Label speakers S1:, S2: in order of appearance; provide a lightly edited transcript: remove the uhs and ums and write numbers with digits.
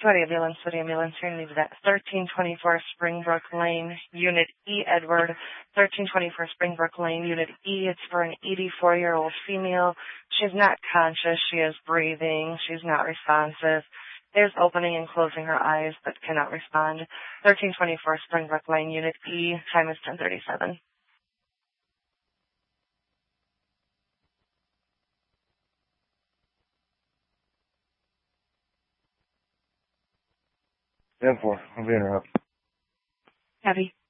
S1: City Ambulance, you're needed at 1324 Springbrook Lane, Unit E, Edward. 1324 Springbrook Lane, Unit E. It's for an 84-year-old female. She's not conscious. She is breathing. She's not responsive. Is opening and closing her eyes but cannot respond. 1324 Springbrook Lane, Unit E. Time is 10:37.
S2: I'll be interrupted.
S1: Abby.